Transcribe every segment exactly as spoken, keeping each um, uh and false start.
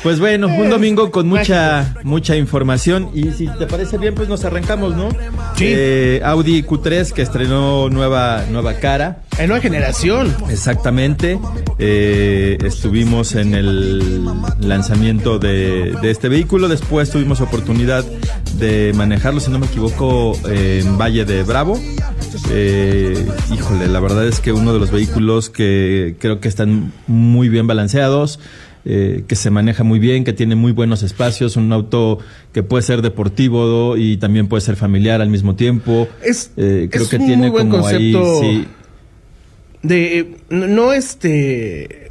Pues bueno, un domingo con mucha mucha información y si te parece bien, pues nos arrancamos, ¿no? Sí. Eh, Audi Q tres que estrenó nueva nueva cara. Hay nueva generación. Exactamente. Eh, estuvimos en el lanzamiento de, de este vehículo. Después tuvimos oportunidad de manejarlo, si no me equivoco, en Valle de Bravo. Eh, híjole, la verdad es que uno de los vehículos que creo que están muy bien balanceados. Eh, que se maneja muy bien, que tiene muy buenos espacios, un auto que puede ser deportivo y también puede ser familiar al mismo tiempo. Es, eh, creo es que un tiene muy buen como concepto ahí, sí. de no este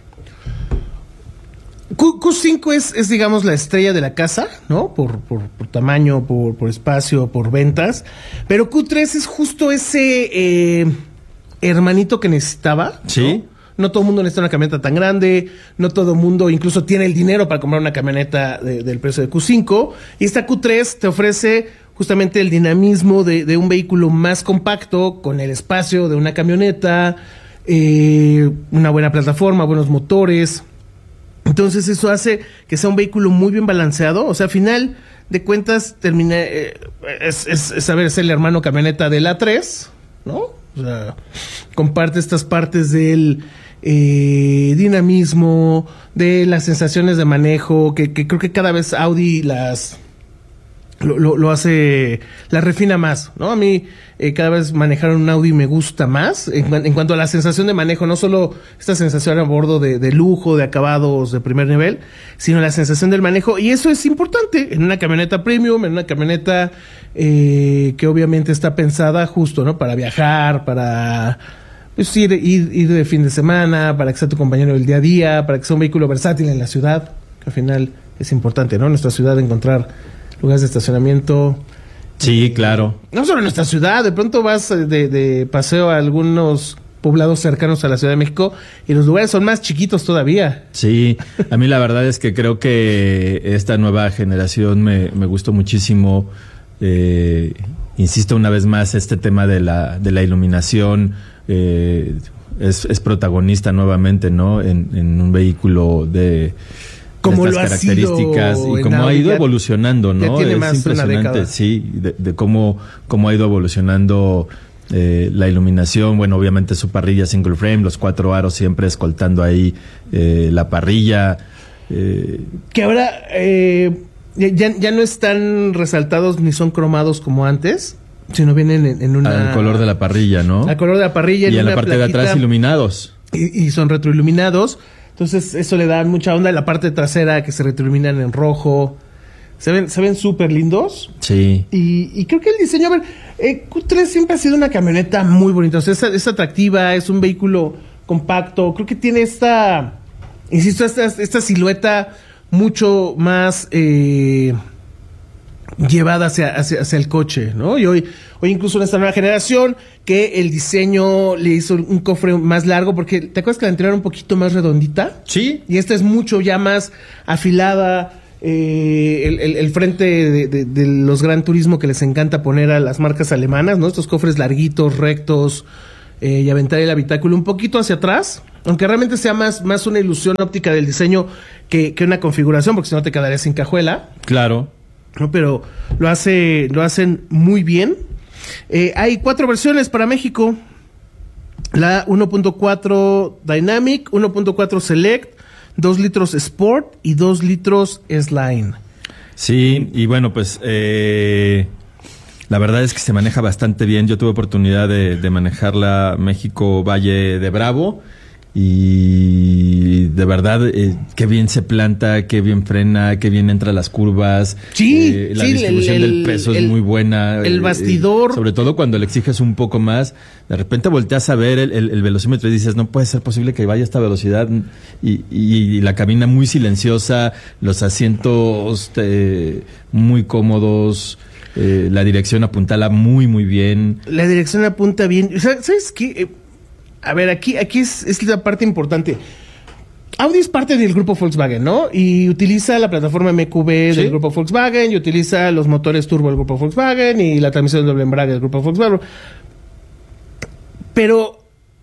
Q, Q5 es, es digamos la estrella de la casa, ¿no? Por, por, por tamaño, por, por espacio, por ventas, pero Q tres es justo ese eh, hermanito que necesitaba, ¿no? Sí. No todo el mundo necesita una camioneta tan grande, no todo el mundo incluso tiene el dinero para comprar una camioneta de, del precio de Q cinco. Y esta Q tres te ofrece justamente el dinamismo de, de un vehículo más compacto, con el espacio de una camioneta, eh, una buena plataforma, buenos motores. Entonces eso hace que sea un vehículo muy bien balanceado. O sea, al final de cuentas, termina, eh, es, es, es saber ser el hermano camioneta del A tres, ¿no? O sea, comparte estas partes del eh, dinamismo, de las sensaciones de manejo, que, que creo que cada vez Audi las lo, lo, lo hace, las refina más, ¿no? A mí eh, cada vez manejar un Audi me gusta más en, en cuanto a la sensación de manejo, no solo esta sensación a bordo de, de lujo, de acabados de primer nivel, sino la sensación del manejo, y eso es importante en una camioneta premium, en una camioneta eh, que obviamente está pensada justo, ¿no? Para viajar, para pues, ir, ir, ir de fin de semana, para que sea tu compañero del día a día, para que sea un vehículo versátil en la ciudad, que al final es importante, ¿no? En nuestra ciudad encontrar lugares de estacionamiento. Sí, claro. No solo en nuestra ciudad, de pronto vas de, de paseo a algunos poblados cercanos a la Ciudad de México y los lugares son más chiquitos todavía. Sí, a mí la verdad es que creo que esta nueva generación me, me gustó muchísimo. Eh, insisto una vez más, este tema de la, de la iluminación eh, es, es protagonista nuevamente, ¿no? En, en un vehículo de... Como estas lo ha características sido y cómo ha ido evolucionando, ¿no? Ya tiene es más impresionante, sí, de, de cómo, cómo ha ido evolucionando eh, la iluminación. Bueno, obviamente su parrilla single frame, los cuatro aros siempre escoltando ahí eh, la parrilla. Eh. Que ahora eh, ya, ya no están resaltados ni son cromados como antes, sino vienen en, en una... Al color de la parrilla, ¿no? Al color de la parrilla. Y en en una la parte plaquita, de atrás iluminados. Y, y son retroiluminados. Entonces eso le da mucha onda. La parte trasera que se retroiluminan en rojo. Se ven se ven súper lindos. Sí. Y, y creo que el diseño... A ver, eh, Q tres siempre ha sido una camioneta muy bonita. O sea, es, es atractiva, es un vehículo compacto. Creo que tiene esta... Insisto, esta, esta silueta mucho más... Eh, llevada hacia, hacia, hacia el coche, ¿no? Y hoy, hoy incluso en esta nueva generación, que el diseño le hizo un cofre más largo, porque ¿te acuerdas que la anterior era un poquito más redondita? Sí. Y esta es mucho ya más afilada, eh, el, el, el frente de, de, de los Gran Turismo que les encanta poner a las marcas alemanas, ¿no? Estos cofres larguitos, rectos, eh, y aventar el habitáculo un poquito hacia atrás, aunque realmente sea más, más una ilusión óptica del diseño que, que una configuración, porque si no te quedarías sin cajuela. Claro. No, pero lo hace, lo hacen muy bien. Eh, hay cuatro versiones para México. La uno punto cuatro Dynamic, uno punto cuatro Select, dos litros Sport y dos litros S-Line. Sí, y bueno, pues eh, la verdad es que se maneja bastante bien. Yo tuve oportunidad de, de manejarla México Valle de Bravo. Y de verdad, eh, qué bien se planta, qué bien frena, qué bien entra a las curvas. Sí, eh, la sí, distribución el, del peso el, es muy buena. El eh, bastidor. Eh, sobre todo cuando le exiges un poco más. De repente volteas a ver el, el, el velocímetro y dices, no puede ser posible que vaya a esta velocidad. Y, y, y la cabina muy silenciosa, los asientos eh, muy cómodos. Eh, la dirección apuntala muy, muy bien. La dirección apunta bien. ¿Sabes qué? Eh, A ver, aquí, aquí es, es la parte importante. Audi es parte del grupo Volkswagen, ¿no? Y utiliza la plataforma M Q B del ¿Sí? grupo Volkswagen, y utiliza los motores turbo del grupo Volkswagen y la transmisión doble embrague del grupo Volkswagen. Pero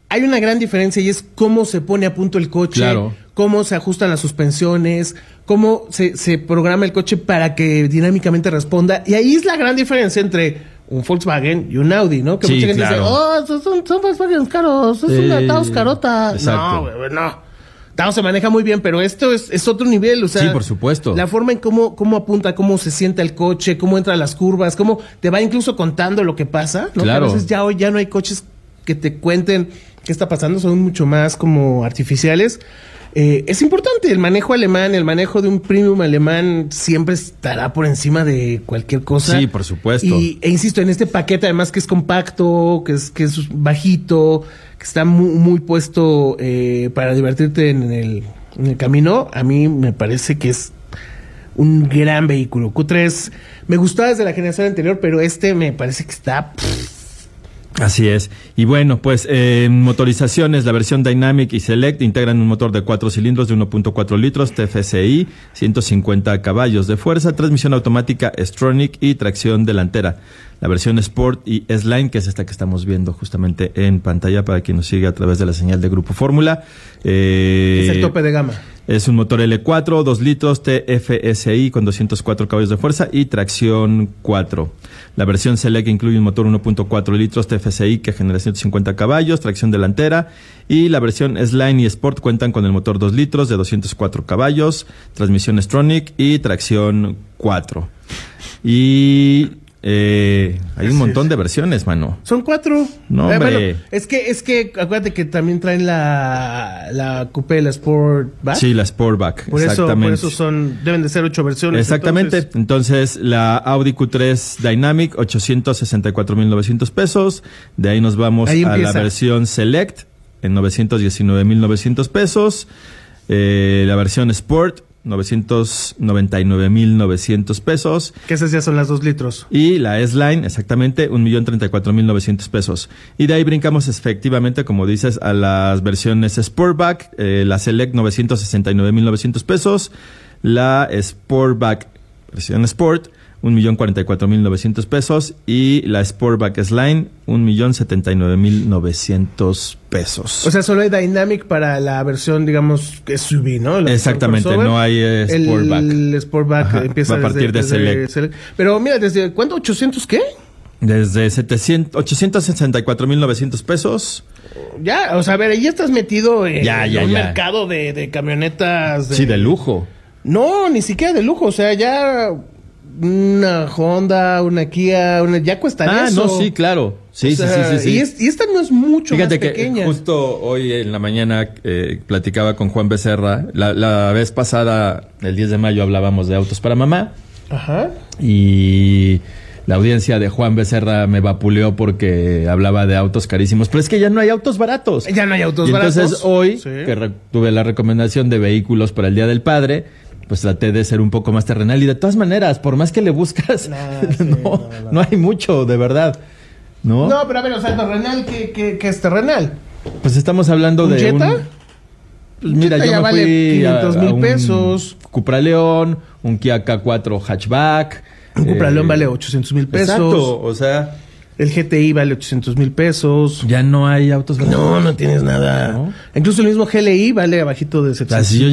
hay una gran diferencia y es cómo se pone a punto el coche, claro. cómo se ajustan las suspensiones, cómo se, se programa el coche para que dinámicamente responda. Y ahí es la gran diferencia entre un Volkswagen y un Audi, ¿no? Que sí, mucha gente claro. dice, oh, son, son, son Volkswagen caros, es sí. una Taos carota. Exacto. No, güey, no. Taos se maneja muy bien, pero esto es, es otro nivel, o sea. Sí, por supuesto. La forma en cómo, cómo apunta, cómo se sienta el coche, cómo entra a las curvas, cómo te va incluso contando lo que pasa, ¿no? Claro. Que a veces ya hoy ya no hay coches que te cuenten qué está pasando, son mucho más como artificiales. Eh, es importante, el manejo alemán, el manejo de un premium alemán siempre estará por encima de cualquier cosa. Sí, por supuesto. Y, e insisto, en este paquete además que es compacto, que es, que es bajito, que está muy, muy puesto eh, para divertirte en el, en el camino, a mí me parece que es un gran vehículo. Q tres me gustaba desde la generación anterior, pero este me parece que está... Pff, así es. Y bueno, pues eh, motorizaciones, la versión Dynamic y Select integran un motor de cuatro cilindros de uno punto cuatro litros, T F S I, ciento cincuenta caballos de fuerza, transmisión automática S-Tronic y tracción delantera. La versión Sport y S-Line, que es esta que estamos viendo justamente en pantalla para quien nos sigue a través de la señal de Grupo Fórmula. Eh, es el tope de gama. Es un motor L cuatro, dos litros, T F S I con doscientos cuatro caballos de fuerza y tracción cuatro. La versión Select incluye un motor uno punto cuatro litros T F S I que genera ciento cincuenta caballos, tracción delantera. Y la versión S-Line y Sport cuentan con el motor dos litros de doscientos cuatro caballos, transmisión S-Tronic y tracción cuatro. Y... Eh, hay un Así montón es. de versiones, mano. Son cuatro. No, Eh, hombre. bueno, es que, es que, acuérdate que también traen la, la Coupé, la Sportback. Sí, la Sportback. Por eso, exactamente. por eso son, deben de ser ocho versiones. Exactamente. Entonces, Entonces, la Audi Q tres Dynamic, ochocientos sesenta y cuatro mil novecientos pesos. De ahí nos vamos Ahí a la empieza. versión Select en novecientos diecinueve mil novecientos pesos. Eh, la versión Sport, novecientos noventa y nueve mil novecientos pesos. que esas ya son las dos litros. Y la S-Line, exactamente, un millón treinta y cuatro mil novecientos pesos. Y de ahí brincamos efectivamente, como dices, a las versiones Sportback, eh, la Select novecientos sesenta y nueve mil novecientos pesos, la Sportback versión Sport, un millón cuarenta y cuatro mil novecientos pesos, y la Sportback S-Line, un millón setenta y nueve mil novecientos pesos. O sea, solo hay Dynamic para la versión, digamos, S U V, ¿no? La Exactamente, crossover. no hay eh, Sportback. El Sportback Ajá, empieza va a partir desde, de desde Select. Pero mira, ¿desde cuánto? ¿ochocientos qué? Desde setecientos, ochocientos sesenta y cuatro mil novecientos pesos. Ya, o sea, a ver, ahí ya estás metido en Ya, ya, un ya. mercado de, de camionetas. De... Sí, de lujo. No, ni siquiera de lujo, o sea, ya una Honda, una Kia, una, ya cuestan Ah, eso. no, sí, claro. Sí, O sí, sea, sí, sí, sí. Y, es- y esta no es mucho Fíjate más que pequeña. justo hoy en la mañana eh, platicaba con Juan Becerra. La, la vez pasada, el diez de mayo, hablábamos de autos para mamá. Ajá. Y la audiencia de Juan Becerra me vapuleó porque hablaba de autos carísimos. Pero es que ya no hay autos baratos. Ya no hay autos Y baratos. entonces hoy, Sí. que re- tuve la recomendación de vehículos para el Día del Padre, pues traté de ser un poco más terrenal. Y de todas maneras, por más que le buscas, Nah, no, sí, no, no, no. hay mucho, de verdad. ¿No? No, pero a ver, o sea, terrenal, ¿qué, qué, qué es terrenal? Pues estamos hablando ¿Un de Jetta? un... Pues mira, Jetta yo ya me vale fui quinientos a- a mil un pesos. Cupra León, un Kia K cuatro hatchback. Un Cupra eh, León vale ochocientos mil pesos. Exacto, o sea, El G T I vale ochocientos mil pesos. ya no hay autos baratos. No, no tienes nada. ¿No? Incluso el mismo G L I vale abajito de O sea, setecientos. si yo